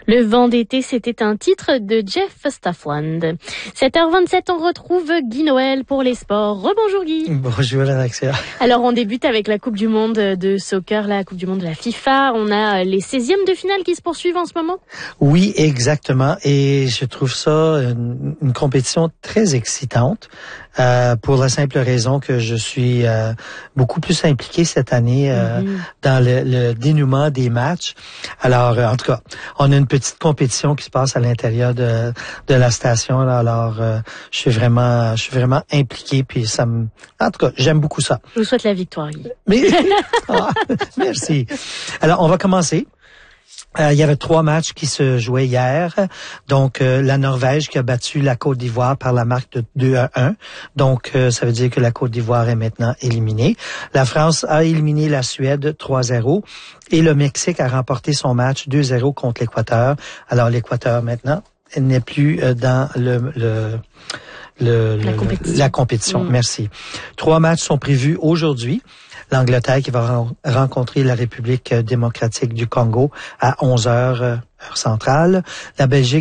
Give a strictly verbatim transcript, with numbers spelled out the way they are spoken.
Le vent d'été, c'était un titre de Jeff Staffland. sept heures vingt-sept, on retrouve Guy Noël pour les sports. Rebonjour Guy. Bonjour Alexia. Alors on débute avec la Coupe du Monde de soccer, la Coupe du Monde de la FIFA. On a les seizièmes de finale qui se poursuivent en ce moment. Oui, exactement. Et je trouve ça une, une compétition très excitante. Euh, pour la simple raison que je suis euh, beaucoup plus impliqué cette année euh, mm-hmm. dans le, le dénouement des matchs. Alors, euh, en tout cas, on a une petite compétition qui se passe à l'intérieur de, de la station. Là, alors, euh, je suis vraiment, je suis vraiment impliqué. Puis ça me, en tout cas, j'aime beaucoup ça. Je vous souhaite la victoire, Guy. Mais, ah, merci. Alors, on va commencer. Euh, il y avait trois matchs qui se jouaient hier. Donc, euh, la Norvège qui a battu la Côte d'Ivoire par la marque de deux à un. Donc, euh, ça veut dire que la Côte d'Ivoire est maintenant éliminée. La France a éliminé la Suède trois zéro. Et le Mexique a remporté son match deux zéro contre l'Équateur. Alors, l'Équateur, maintenant, n'est plus euh, dans le... le Le, la le, compétition. La compétition. Mmh. Merci. Trois matchs sont prévus aujourd'hui. L'Angleterre qui va ren- rencontrer la République démocratique du Congo à onze heures, heure centrale. La Belgique